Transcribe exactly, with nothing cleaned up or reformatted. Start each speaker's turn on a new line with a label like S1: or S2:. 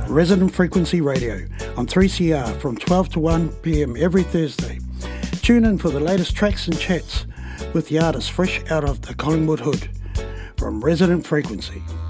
S1: Resident Frequency Radio on three C R from twelve to one p m every Thursday. Tune in for the latest tracks and chats with the artists fresh out of the Collingwood hood from Resident Frequency.